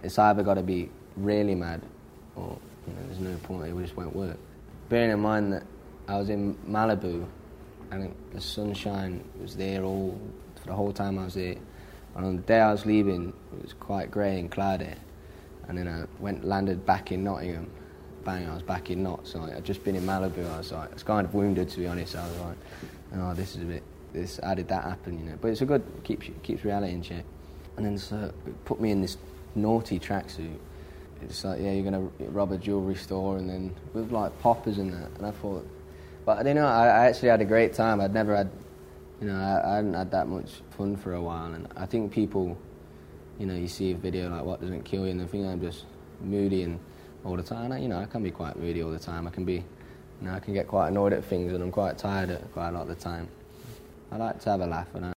it's either got to be really mad or, you know, there's no point, it just won't work. Bearing in mind that I was in Malibu, and the sunshine was there for the whole time I was there. And on the day I was leaving, it was quite grey and cloudy. And then I landed back in Nottingham. Bang, I was back in Notts. So I'd just been in Malibu. I was kind of wounded, to be honest. I was like, oh, this is a bit, how did that happen, you know? But it's a good, keeps reality in check. And then so it put me in this naughty tracksuit. It's like, yeah, you're going to rob a jewellery store, and then with like poppers and that. And I thought, but I don't know, I actually had a great time. I'd never had, you know, I hadn't had that much fun for a while. And I think people, you know, you see a video like What Doesn't Kill You, and they think I'm just moody and all the time. And, you know, I can be quite moody all the time. I can be, you know, I can get quite annoyed at things, and I'm quite tired quite a lot of the time. I like to have a laugh, and